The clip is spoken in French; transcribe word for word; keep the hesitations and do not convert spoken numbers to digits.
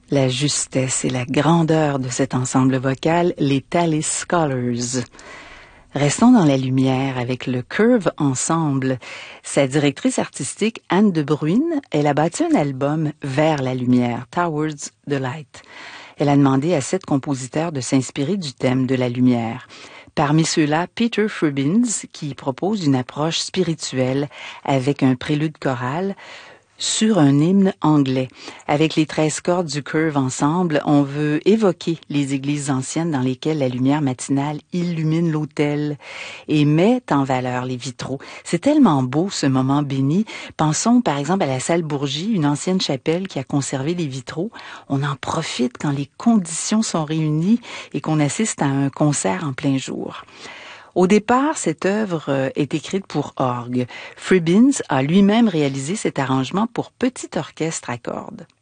La justesse et la grandeur de cet ensemble vocal, les Tallis Scholars. Restons dans la lumière avec le Curve Ensemble. Sa directrice artistique, Anne de Bruyne, elle a bâti un album Vers la lumière, Towards the Light. Elle a demandé à sept compositeurs de s'inspirer du thème de la lumière. Parmi ceux-là, Peter Frubins, qui propose une approche spirituelle avec un prélude choral sur un hymne anglais. Avec les treize cordes du Curve Ensemble, on veut évoquer les églises anciennes dans lesquelles la lumière matinale illumine l'autel et met en valeur les vitraux. C'est tellement beau, ce moment béni. Pensons par exemple à la salle Bourgie, une ancienne chapelle qui a conservé les vitraux. On en profite quand les conditions sont réunies et qu'on assiste à un concert en plein jour. Au départ, cette œuvre est écrite pour orgue. Frubins a lui-même réalisé cet arrangement pour petit orchestre à cordes.